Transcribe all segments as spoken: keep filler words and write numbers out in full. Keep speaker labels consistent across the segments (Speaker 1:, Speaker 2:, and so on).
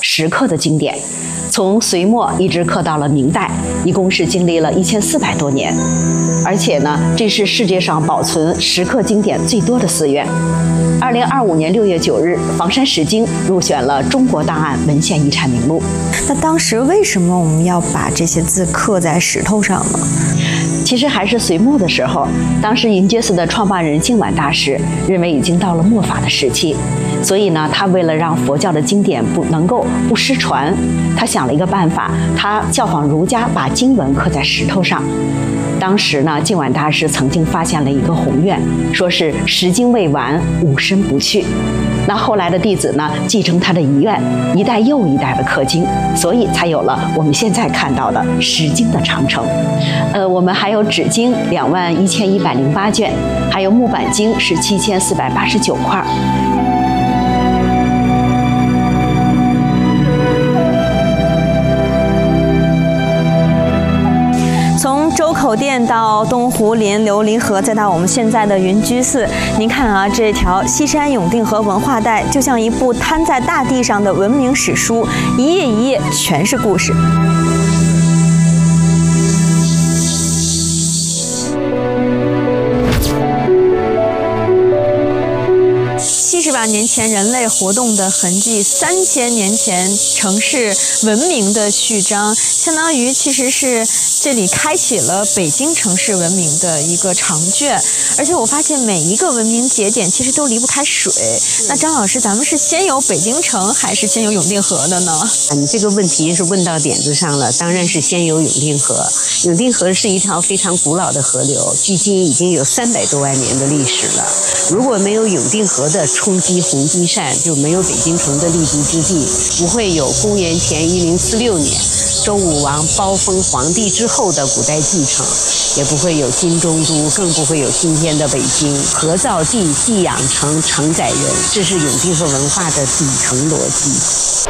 Speaker 1: 石刻的经典，从隋末一直刻到了明代，一共是经历了一千四百多年。而且呢，这是世界上保存石刻经典最多的寺院。二零二五年六月九日，房山石经入选了中国档案文献遗产名录。
Speaker 2: 那当时为什么我们要把这些字刻在石头上呢？
Speaker 1: 其实还是隋末的时候，当时银觉寺的创办人净晚大师认为已经到了末法的时期，所以呢，他为了让佛教的经典不能够不失传，他想了一个办法，他效仿儒家，把经文刻在石头上。当时呢，净晚大师曾经发现了一个宏愿，说是石经未完，吾身不去。那后来的弟子呢，继承他的遗愿，一代又一代的刻经，所以才有了我们现在看到的石经的长城。呃，我们还有纸经两万一千一百零八卷，还有木板经是七千四百八十九块。
Speaker 2: 从周口店到东湖临琉璃河，再到我们现在的云居寺，您看啊，这条西山永定河文化带就像一部摊在大地上的文明史书，一页一页全是故事。七十万年前人类活动的痕迹，三千年前城市文明的序章，相当于其实是这里开启了北京城市文明的一个长卷。而且我发现每一个文明节点其实都离不开水。那张老师，咱们是先有北京城还是先有永定河的呢？
Speaker 3: 你这个问题是问到点子上了，当然是先有永定河。永定河是一条非常古老的河流，距今已经有三百多万年的历史了。如果没有永定河的冲击红基扇，就没有北京城的立足之地，不会有公元前一零四六年周武王包封皇帝之后的古代继承，也不会有新中都，更不会有今天的北京。河造地，地养城，城载人，这是永定河文化的底层逻辑。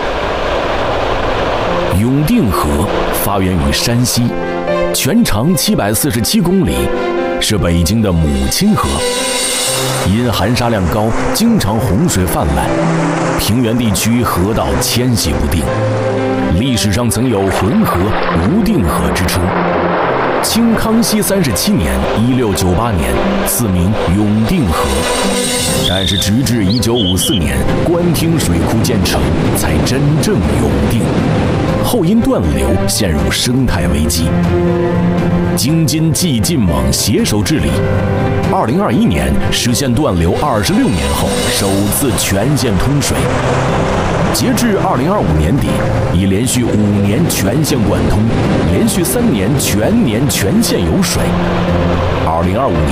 Speaker 4: 永定河发源于山西，全长七百四十七公里，是北京的母亲河。因含沙量高，经常洪水泛滥，平原地区河道迁徙不定，历史上曾有浑河、无定河之称。清康熙三十七年（一六九八年）赐名永定河，但是直至一九五四年官厅水库建成，才真正永定。后因断流陷入生态危机。京津冀晋蒙携手治理，二零二一年实现断流二十六年后首次全线通水。截至二零二五年底，已连续五年全线贯通，连续三年全年全线有水。二零二五年